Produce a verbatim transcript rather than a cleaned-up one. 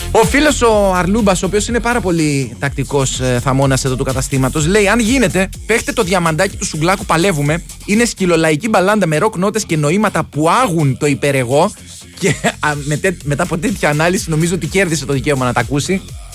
Ο φίλος ο Αρλούμπας, ο οποίος είναι πάρα πολύ τακτικός ε, θαμώνας εδώ του καταστήματος, λέει: αν γίνεται, παίχτε το διαμαντάκι του Σουγκλάκου, παλεύουμε. Είναι σκυλολαϊκή μπαλάντα με ροκ νότες και νοήματα που άγουν το υπερεγώ. Και α, με, μετά από τέτοια ανάλυση, νομίζω ότι κέρδισε το δικαίωμα να τα ακούσει.